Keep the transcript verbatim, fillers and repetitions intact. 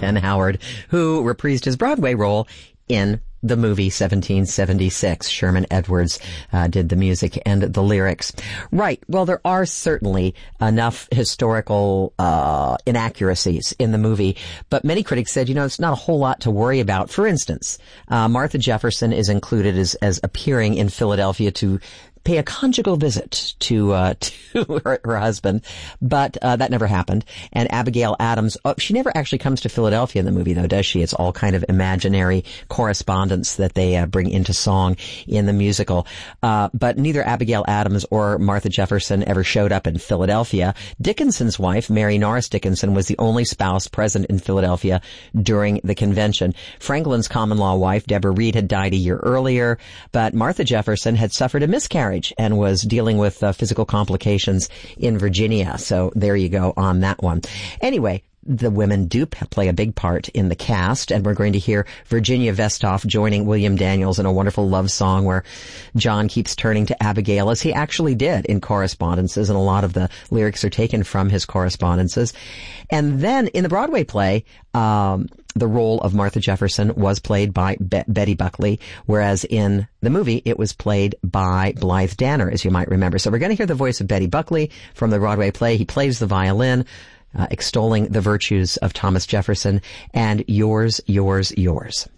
Ken Howard, who reprised his Broadway role in the movie seventeen seventy-six. Sherman Edwards uh, did the music and the lyrics. Right. Well, there are certainly enough historical uh inaccuracies in the movie, but many critics said, you know, it's not a whole lot to worry about. For instance, uh Martha Jefferson is included as, as appearing in Philadelphia to pay a conjugal visit to uh to her, her husband, but uh that never happened. And Abigail Adams, oh, she never actually comes to Philadelphia in the movie, though, does she? It's all kind of imaginary correspondence that they uh, bring into song in the musical. Uh but neither Abigail Adams or Martha Jefferson ever showed up in Philadelphia. Dickinson's wife, Mary Norris Dickinson, was the only spouse present in Philadelphia during the convention. Franklin's common-law wife, Deborah Reed, had died a year earlier, but Martha Jefferson had suffered a miscarriage and was dealing with uh, physical complications in Virginia. So there you go on that one. Anyway, the women do p- play a big part in the cast, and we're going to hear Virginia Vestoff joining William Daniels in a wonderful love song where John keeps turning to Abigail, as he actually did in correspondences, and a lot of the lyrics are taken from his correspondences. And then in the Broadway play, um, the role of Martha Jefferson was played by Be- Betty Buckley, whereas in the movie it was played by Blythe Danner, as you might remember. So we're going to hear the voice of Betty Buckley from the Broadway play. He plays the violin, uh, extolling the virtues of Thomas Jefferson, and yours, yours, yours.